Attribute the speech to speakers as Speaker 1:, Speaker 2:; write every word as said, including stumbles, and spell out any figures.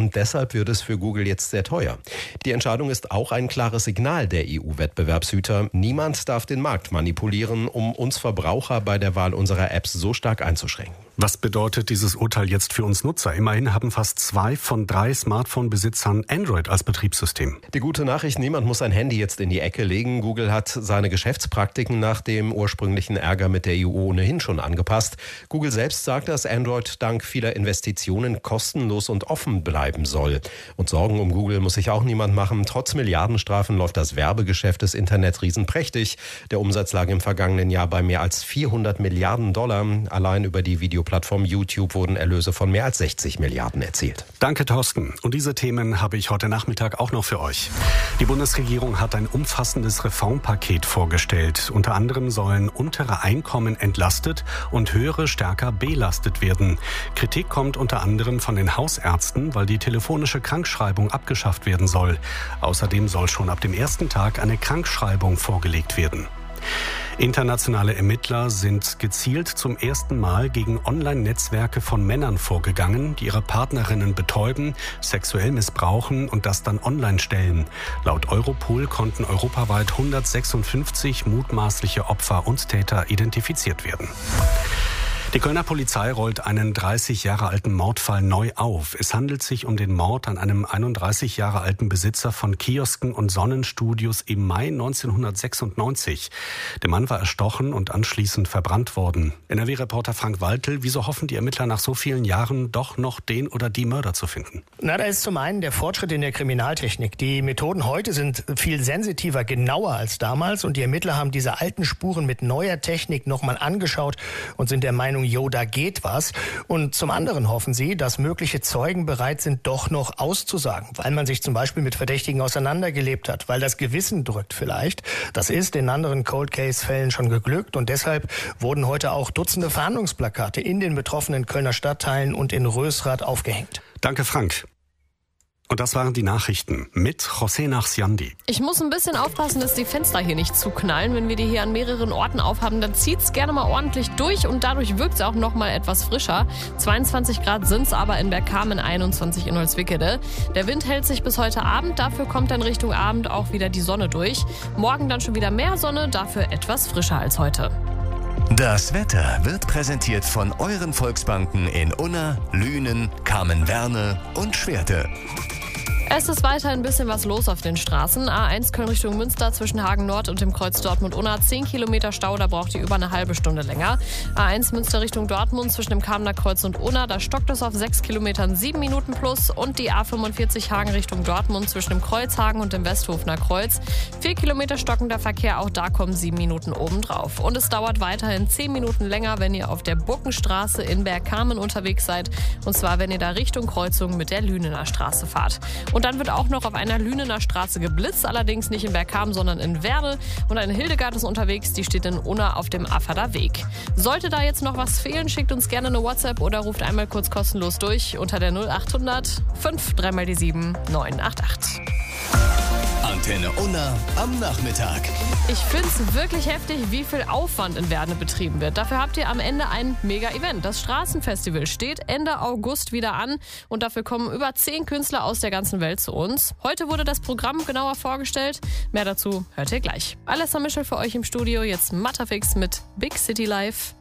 Speaker 1: und deshalb wird es für Google jetzt sehr teuer. Die Entscheidung ist auch ein klares Signal der E U-Wettbewerbshüter. Niemand darf den Markt manipulieren, um uns Verbraucher bei der Wahl unserer Apps so stark einzuschränken.
Speaker 2: Was bedeutet dieses Urteil jetzt für uns Nutzer? Immerhin haben fast zwei von drei Smartphone-Besitzern Android als Betriebssystem.
Speaker 1: Die gute Nachricht, niemand muss sein Handy jetzt in die Ecke legen. Google hat seine Geschäftspraktiken nach dem ursprünglichen Ärger mit der E U ohnehin schon angepasst. Google selbst sagt, dass Android dank vieler Investitionen kostenlos und offen bleiben soll. Und Sorgen um Google muss sich auch niemand machen. Trotz Milliardenstrafen läuft das Werbegeschäft des Internetriesen prächtig. Der Umsatz lag im vergangenen Jahr bei mehr als vierhundert Milliarden Dollar. Allein über die Video Plattform YouTube wurden Erlöse von mehr als sechzig Milliarden erzielt.
Speaker 2: Danke, Thorsten. Und diese Themen habe ich heute Nachmittag auch noch für euch. Die Bundesregierung hat ein umfassendes Reformpaket vorgestellt. Unter anderem sollen untere Einkommen entlastet und höhere stärker belastet werden. Kritik kommt unter anderem von den Hausärzten, weil die telefonische Krankschreibung abgeschafft werden soll. Außerdem soll schon ab dem ersten Tag eine Krankschreibung vorgelegt werden. Internationale Ermittler sind gezielt zum ersten Mal gegen Online-Netzwerke von Männern vorgegangen, die ihre Partnerinnen betäuben, sexuell missbrauchen und das dann online stellen. Laut Europol konnten europaweit hundertsechsundfünfzig mutmaßliche Opfer und Täter identifiziert werden. Die Kölner Polizei rollt einen dreißig Jahre alten Mordfall neu auf. Es handelt sich um den Mord an einem einunddreißig Jahre alten Besitzer von Kiosken und Sonnenstudios im Mai neunzehnhundertsechsundneunzig. Der Mann war erstochen und anschließend verbrannt worden. N R W-Reporter Frank Waltel, wieso hoffen die Ermittler nach so vielen Jahren doch noch den oder die Mörder zu finden?
Speaker 3: Na, da ist zum einen der Fortschritt in der Kriminaltechnik. Die Methoden heute sind viel sensitiver, genauer als damals und die Ermittler haben diese alten Spuren mit neuer Technik nochmal angeschaut und sind der Meinung, jo, da geht was. Und zum anderen hoffen sie, dass mögliche Zeugen bereit sind, doch noch auszusagen, weil man sich zum Beispiel mit Verdächtigen auseinandergelebt hat, weil das Gewissen drückt vielleicht. Das ist in anderen Cold-Case-Fällen schon geglückt und deshalb wurden heute auch Dutzende Fahndungsplakate in den betroffenen Kölner Stadtteilen und in Rösrath aufgehängt.
Speaker 2: Danke, Frank. Und das waren die Nachrichten mit José Nachsiandi.
Speaker 4: Ich muss ein bisschen aufpassen, dass die Fenster hier nicht zuknallen. Wenn wir die hier an mehreren Orten aufhaben, dann zieht's gerne mal ordentlich durch und dadurch wirkt es auch noch mal etwas frischer. zweiundzwanzig Grad sind's aber in Bergkamen, einundzwanzig in Holzwickede. Der Wind hält sich bis heute Abend, dafür kommt dann Richtung Abend auch wieder die Sonne durch. Morgen dann schon wieder mehr Sonne, dafür etwas frischer als heute.
Speaker 5: Das Wetter wird präsentiert von euren Volksbanken in Unna, Lünen, Kamen-Werne und Schwerte.
Speaker 4: Es ist weiter ein bisschen was los auf den Straßen. A eins Köln Richtung Münster zwischen Hagen Nord und dem Kreuz Dortmund-Unna. zehn Kilometer Stau, da braucht ihr über eine halbe Stunde länger. A eins Münster Richtung Dortmund zwischen dem Kamener Kreuz und Unna. Da stockt es auf sechs Kilometern, sieben Minuten plus. Und die A fünfundvierzig Hagen Richtung Dortmund zwischen dem Kreuzhagen und dem Westhofener Kreuz. vier Kilometer stockender Verkehr, auch da kommen sieben Minuten obendrauf. Und es dauert weiterhin zehn Minuten länger, wenn ihr auf der Burkenstraße in Bergkamen unterwegs seid. Und zwar, wenn ihr da Richtung Kreuzung mit der Lünener Straße fahrt. Und dann wird auch noch auf einer Lünener Straße geblitzt, allerdings nicht in Bergkamen, sondern in Werne. Und eine Hildegard ist unterwegs, die steht in Unna auf dem Affader Weg. Sollte da jetzt noch was fehlen, schickt uns gerne eine WhatsApp oder ruft einmal kurz kostenlos durch unter der null achthundert fünf drei mal die sieben neun acht acht.
Speaker 5: Antenne Unna am Nachmittag.
Speaker 4: Ich finde es wirklich heftig, wie viel Aufwand in Werne betrieben wird. Dafür habt ihr am Ende ein Mega-Event. Das Straßenfestival steht Ende August wieder an und dafür kommen über zehn Künstler aus der ganzen Welt zu uns. Heute wurde das Programm genauer vorgestellt. Mehr dazu hört ihr gleich. Alessa Mischel für euch im Studio, jetzt Matterfix mit Big City Life.